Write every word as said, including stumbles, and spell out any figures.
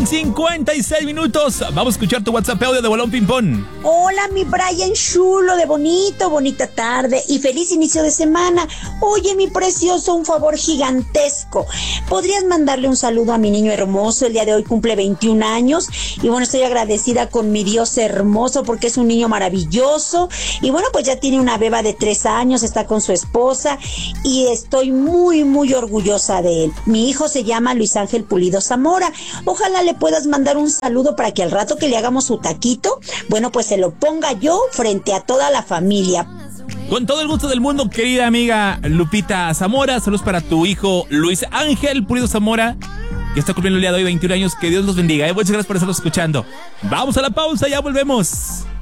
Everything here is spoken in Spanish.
con cincuenta y seis minutos. Vamos a escuchar tu WhatsApp audio de Bolón Ping Pong. Hola, mi Brian chulo, de bonito, bonita tarde y feliz inicio de semana. Oye, mi precioso, un favor gigantesco. ¿Podrías mandarle un saludo a mi niño hermoso? El día de hoy cumple veintiún años y bueno, estoy agradecida con mi Dios hermoso porque es un niño maravilloso y bueno, pues ya tiene una beba de tres años, está con su esposa y estoy muy, muy orgullosa de él. Mi hijo se llama Luis Ángel Pulido Zamora. Ojalá le puedas mandar un saludo para que al rato que le hagamos su taquito, bueno, pues se lo ponga yo frente a toda la familia. Con todo el gusto del mundo, querida amiga Lupita Zamora. Saludos para tu hijo Luis Ángel Pulido Zamora, que está cumpliendo el día de hoy veintiún años. Que Dios los bendiga, ¿eh? Muchas gracias por estarnos escuchando. Vamos a la pausa, ya volvemos.